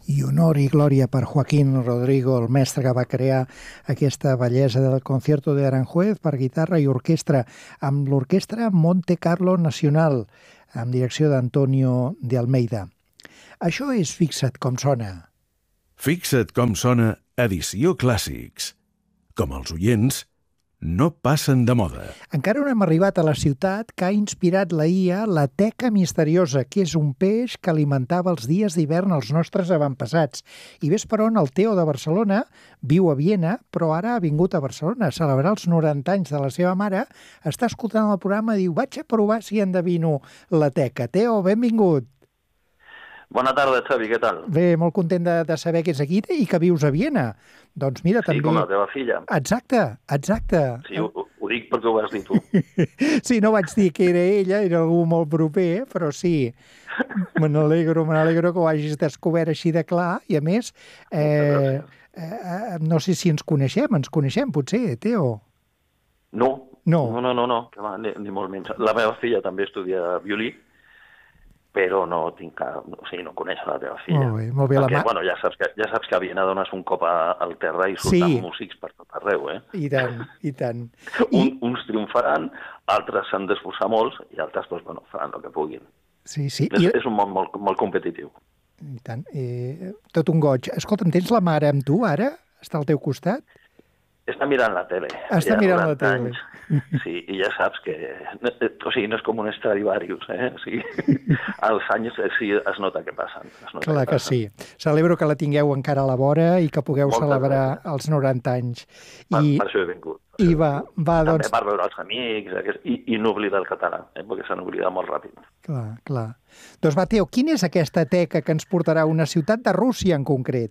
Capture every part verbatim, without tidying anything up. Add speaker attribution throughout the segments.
Speaker 1: I honor i glòria per Joaquín Rodrigo, el mestre que va crear aquesta bellesa del Concierto de Aranjuez per guitarra i orquestra, amb l'orquestra Monte Carlo Nacional, amb direcció d'Antonio de Almeida. Això és Fixa't com sona.
Speaker 2: Fixa't com sona, edició clàssics. Com els oients, no passen de moda.
Speaker 1: Encara no hem arribat a la ciutat que ha inspirat la I A la teca misteriosa, que és un peix que alimentava els dies d'hivern als nostres avantpassats. I ves per on el Teo de Barcelona viu a Viena, però ara ha vingut a Barcelona a celebrar els noranta anys de la seva mare, està escoltant el programa i diu, vaig a provar si endevino la teca. Teo, benvingut.
Speaker 3: Bona tarda, Xavi, què tal?
Speaker 1: Bé, molt content de, de saber que ets aquí i que vius a Viena. Doncs mira,
Speaker 3: sí,
Speaker 1: també...
Speaker 3: com la teva filla.
Speaker 1: Exacte, exacte.
Speaker 3: Sí, ho, ho dic perquè ho vas dir tu.
Speaker 1: Sí, no vaig dir que era ella, era algú molt proper, però sí. Me n'alegro, me n'alegro que ho hagis descobert així de clar. I a més, eh, eh, no sé si ens coneixem, ens coneixem potser, Teo?
Speaker 3: No,
Speaker 1: no,
Speaker 3: no, no, no, no que va, ni, ni molt menys. La meva filla també estudia violí, però no tinc cap... O sigui, no coneixo la teva filla.
Speaker 1: Molt bé, molt bé.
Speaker 3: Perquè,
Speaker 1: la mà...
Speaker 3: bueno, ja saps que, ja saps que a Viena dones un cop a, al terra i surten
Speaker 1: sí.
Speaker 3: músics per tot arreu, eh?
Speaker 1: I tant, i tant.
Speaker 3: Un,
Speaker 1: I...
Speaker 3: Uns triomfaran, altres s'han d'esforçar molts i altres, doncs, bueno, faran el que puguin.
Speaker 1: Sí, sí.
Speaker 3: És,
Speaker 1: I...
Speaker 3: és un món molt, molt competitiu.
Speaker 1: I tant. Eh, tot un goig. Escolta'm, tens la mare amb tu, ara? Està al teu costat?
Speaker 3: Està mirant la tele.
Speaker 1: Està
Speaker 3: ja
Speaker 1: mirant la tele.
Speaker 3: Anys, sí, i ja saps que... O sigui, no és com un Stradivarius, eh? O sigui, als anys sí es nota que passen. Es nota
Speaker 1: Clar que,
Speaker 3: que passen.
Speaker 1: sí. Celebro que la tingueu encara a la vora i que pugueu
Speaker 3: Moltes
Speaker 1: celebrar
Speaker 3: gràcies.
Speaker 1: els noranta anys.
Speaker 3: Per,
Speaker 1: I,
Speaker 3: per això he vingut.
Speaker 1: I va, va
Speaker 3: També
Speaker 1: doncs...
Speaker 3: per veure els amics aquest, i, i no oblidar el català, eh? Perquè s'han oblidat molt ràpid.
Speaker 1: Clar, clar. Doncs va, Teo, quina és aquesta teca que ens portarà a una ciutat de Rússia en concret?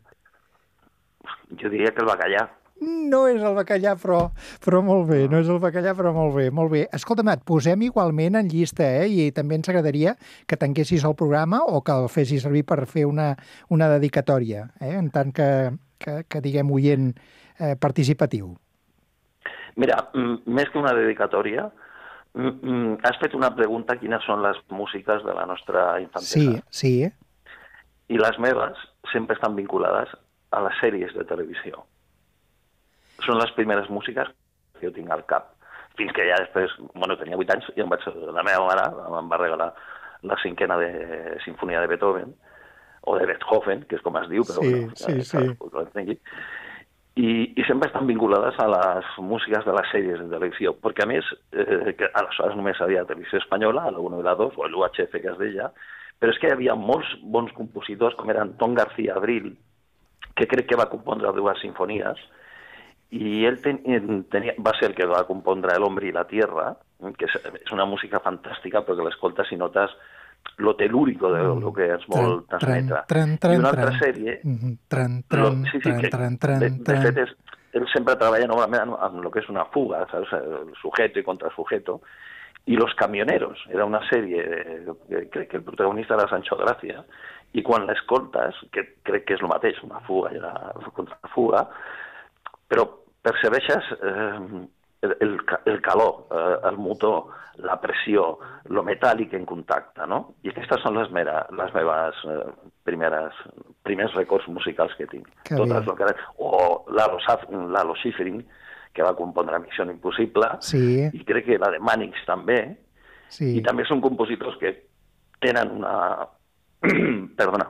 Speaker 3: Jo diria que el bacallà.
Speaker 1: No és el bacallà, però, però molt bé. No és el bacallà, però molt bé. Molt bé. Escolta'm, et posem igualment en llista, eh? I també ens agradaria que tanquessis el programa o que el fessis servir per fer una, una dedicatòria, eh? En tant que, que, que diguem, oient eh, participatiu.
Speaker 3: Mira, més que una dedicatòria, has fet una pregunta, quines són les músiques de la nostra infantesa.
Speaker 1: Sí, sí.
Speaker 3: I les meves sempre estan vinculades a les sèries de televisió. Són les primeres músiques que jo tinc al cap. Fins que ja després, bueno, tenia vuit anys i em vaig, la meva mare em va regalar la cinquena de Sinfonia de Beethoven, o de Beethoven, que és com es diu, però
Speaker 1: sí,
Speaker 3: bueno,
Speaker 1: sí,
Speaker 3: ja,
Speaker 1: sí.
Speaker 3: que ho entengui. I, I sempre estan vinculades a les músiques de les sèries de televisió, perquè a més, eh, que aleshores només havia televisió espanyola, a la uno i la dos, o l'U H F que es deia, però és que hi havia molts bons compositors, com eren Tom García Abril, que crec que va compondre dues sinfonies, i ell ten, tenia, va ser el que va compondre El hombre y la tierra, que és, és una música fantàstica, però que l'escoltes i notes lo telúrico de lo que es vol transmetre. I una altra sèrie...
Speaker 1: Tran, tran,
Speaker 3: sí, sí, que,
Speaker 1: tran, tran,
Speaker 3: de, de fet, és, ell sempre treballa normalment amb el que és una fuga, saps? El sujeto i contrasujeto, i Los camioneros. Era una sèrie, que crec que el protagonista era Sancho Gracia, i quan l'escoltes, que crec que és el mateix, una fuga i una contrafuga, però percebeixes eh, el, el, el calor, eh, el motor, la pressió, lo metàl·lic en contacte, no? I aquestes són les, mera, les meves eh, primeres, primers records musicals que tinc.
Speaker 1: Que
Speaker 3: Totes lo que... O Lalo, Lalo Schifrin, que va compondre Missió Impossible,
Speaker 1: sí.
Speaker 3: I crec que la de Mànix també,
Speaker 1: sí.
Speaker 3: I també són compositors que tenen una... Perdona,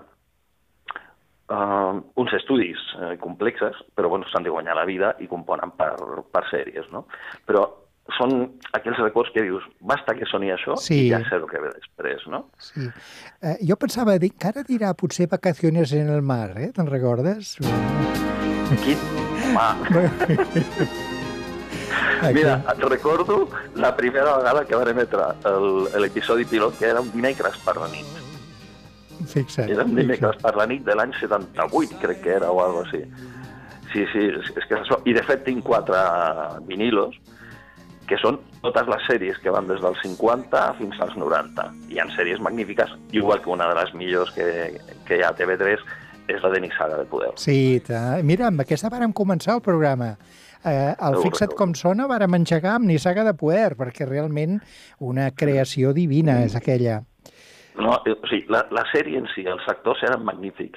Speaker 3: Uh, uns estudis uh, complexes, però bueno, s'han de guanyar la vida i componen per, per sèries, no? Però són aquells records que dius, basta que soni això
Speaker 1: sí.
Speaker 3: I ja sé el que ve després, no?
Speaker 1: Sí. Uh, jo pensava dir, que ara dirà potser Vacaciones en el mar, eh? Te'n recordes?
Speaker 3: Quin? Home! Mira, et recordo la primera vegada que van emetre l'episodi pilot, que era un dimecres per la nit.
Speaker 1: Fixa't,
Speaker 3: era un dimecres per la nit de l'any setanta-vuit, crec que era, o alguna cosa així. Sí, sí, és que això... I de fet tinc quatre vinilos, que són totes les sèries que van des dels cinquanta fins als noranta. Hi ha sèries magnífiques, igual que una de les millors que, que hi ha a T V tres és la de Nissaga de Poder.
Speaker 1: Sí, mira, amb aquesta vàrem començar el programa. Eh, el Fixa't com sona vàrem engegar amb Nissaga de Poder, perquè realment una creació divina és aquella.
Speaker 3: No, o sigui, la, la sèrie en si, els actors eren magnífics,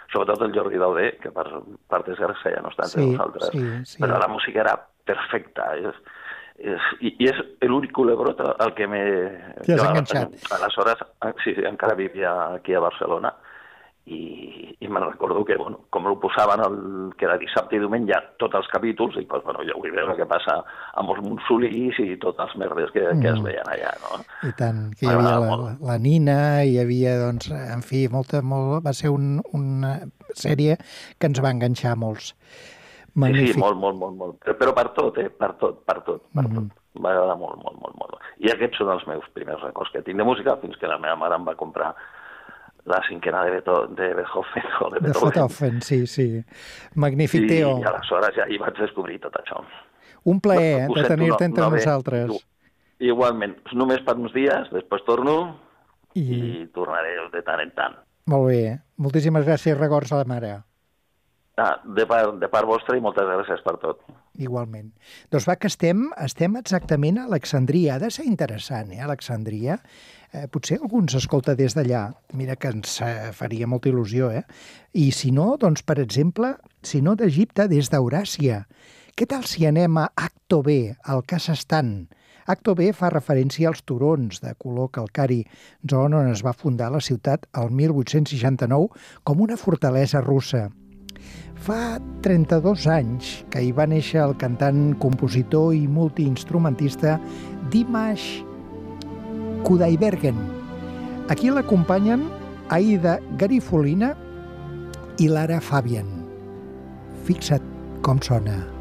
Speaker 3: sobretot el Jordi Dauder, que per, per desgràcia ja no està entre
Speaker 1: sí,
Speaker 3: nosaltres,
Speaker 1: sí, sí.
Speaker 3: però la música era perfecta. És, és, i, I és l'únic culebrot al que m'he...
Speaker 1: T'hi has enganxat.
Speaker 3: Aleshores, sí, sí, encara vivia aquí a Barcelona, i, i me'n recordo que, bueno, com ho posaven el, que era dissabte i diumenge, tots els capítols, i doncs, bueno, jo vull veure què passa amb els Monsolís i totes les merdes que, mm. que es veien allà, no?
Speaker 1: I tant, que hi havia la, la, la Nina, hi havia, doncs, en fi, molta, molt, va ser un, una sèrie que ens va enganxar molts. Magnífic.
Speaker 3: Sí, sí, molt, molt, molt, molt. Però, però per tot, eh? Per tot, per tot, per mm. tot. Va agradar molt, molt, molt, molt. I aquests són els meus primers records que tinc de música, fins que la meva mare em va comprar la cinquena de, Beto, de Beethoven o de Beethoven.
Speaker 1: De Beethoven, sí, sí. Magnífic,
Speaker 3: I,
Speaker 1: Teo.
Speaker 3: I aleshores ja hi vaig descobrir tot això.
Speaker 1: Un plaer
Speaker 3: no,
Speaker 1: de tenir-te entre
Speaker 3: no,
Speaker 1: nosaltres.
Speaker 3: I, igualment, només per uns dies, després torno i... i tornaré de tant en tant.
Speaker 1: Molt bé. Moltíssimes gràcies, records a la mare.
Speaker 3: Ah, de, part, de part vostra i moltes gràcies per tot.
Speaker 1: Igualment. Doncs va, que estem, estem exactament a Alexandria. Ha de ser interessant, eh, Alexandria. Eh, potser algú ens escolta des d'allà. Mira que ens eh, faria molta il·lusió, eh? I si no, doncs, per exemple, si no d'Egipte, des d'Euràsia. Què tal si anem a Aktobe, al Kazakhstan? Aktobe fa referència als turons de color calcari, zona on es va fundar la ciutat el mil vuit-cents seixanta-nou com una fortalesa russa. Fa trenta-dos anys que hi va néixer el cantant, compositor i multiinstrumentista Dimash Kudaibergen. Aquí l'acompanyen Aida Garifolina i Lara Fabian. Fixa't com sona.